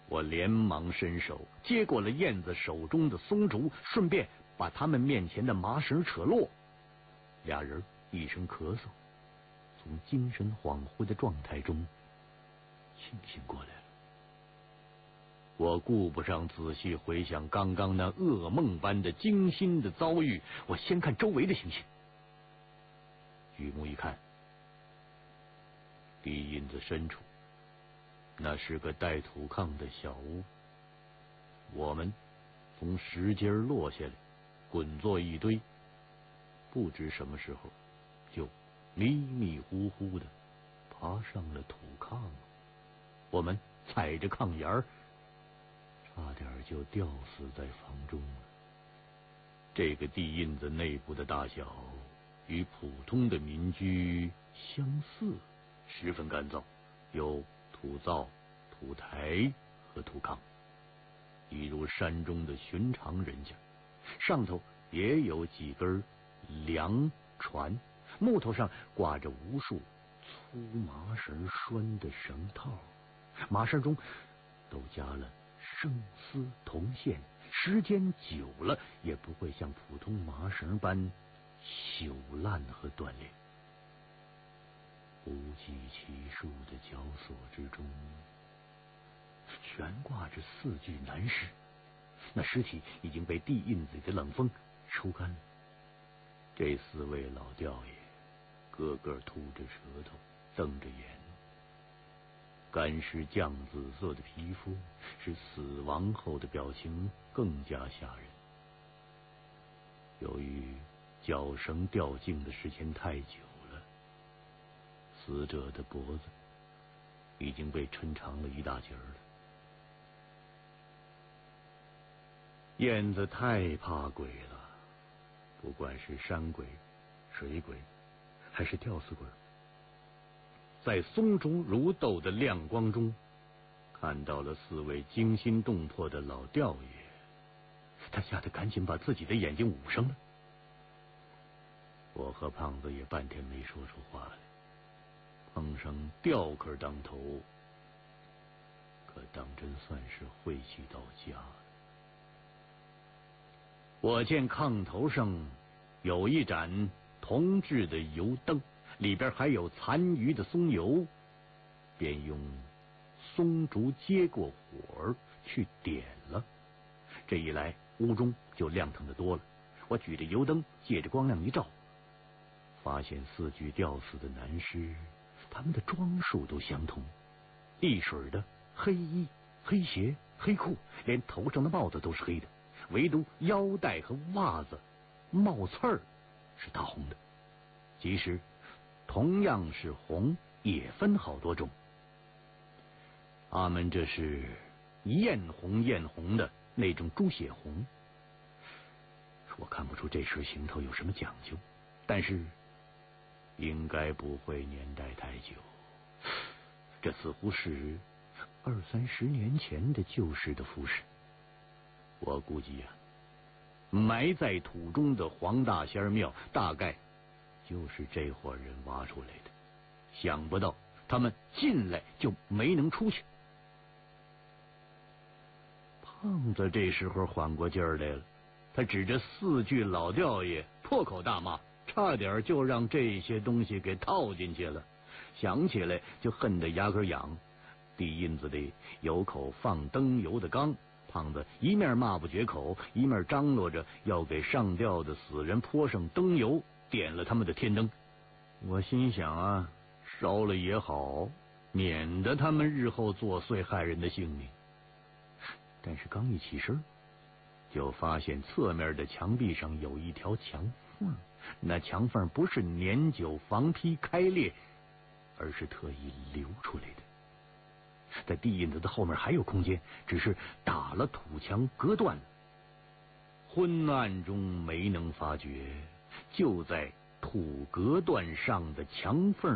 我连忙伸手接过了燕子手中的松竹，顺便把他们面前的麻绳扯落。俩人一声咳嗽，从精神恍惚的状态中清醒过来了。我顾不上仔细回想刚刚那噩梦般的惊心的遭遇，我先看周围的情形。举目一看，地印子深处那是个带土炕的小屋，我们从石阶落下来，滚作一堆，不知什么时候就迷迷糊糊的爬上了土炕。我们踩着炕沿儿，差点就吊死在房中了。这个地印子内部的大小与普通的民居相似，十分干燥，有土灶、土台和土炕，一如山中的寻常人家。上头也有几根梁船，木头上挂着无数粗麻绳拴的绳套，麻绳中都加了生丝铜线，时间久了也不会像普通麻绳般朽烂和断裂。不计其数的绞索之中，悬挂着4具男尸，那尸体已经被地印子的冷风抽干了。这4位老吊爷个个吐着舌头，瞪着眼，干尸酱紫色的皮肤使死亡后的表情更加吓人。由于绞绳吊颈的时间太久了，死者的脖子已经被抻长了一大截了。燕子太怕鬼了，不管是山鬼、水鬼还是吊死鬼，在松竹如豆的亮光中看到了4位惊心动魄的老吊爷，他吓得赶紧把自己的眼睛捂上了。我和胖子也半天没说出话来，碰上吊客当头，可当真算是晦气到家了。我见炕头上有一盏铜制的油灯，里边还有残余的松油，便用松竹接过火去点了。这一来屋中就亮堂的多了。我举着油灯借着光亮一照，发现4具吊死的男尸，他们的装束都相同，一水的黑衣、黑鞋、黑裤，连头上的帽子都是黑的，唯独腰带和袜子帽刺儿是大红的。其实同样是红，也分好多种。他们这是艳红的那种猪血红。我看不出这身行头有什么讲究，但是应该不会年代太久，这似乎是20-30年前的旧式的服饰。我估计埋在土中的黄大仙庙大概就是这伙人挖出来的，想不到他们进来就没能出去。胖子这时候缓过劲儿来了，他指着4具老吊爷破口大骂，差点就让这些东西给套进去了。想起来就恨得牙根痒。地印子里有口放灯油的缸，胖子一面骂不绝口，一面张罗着要给上吊的死人泼上灯油，点了他们的天灯。我心想烧了也好，免得他们日后作祟害人的性命。但是刚一起身，就发现侧面的墙壁上有一条墙缝，那墙缝不是年久防坯开裂，而是特意留出来的。在地印子的后面还有空间，只是打了土墙隔断了。昏暗中没能发觉，就在土隔断上的墙缝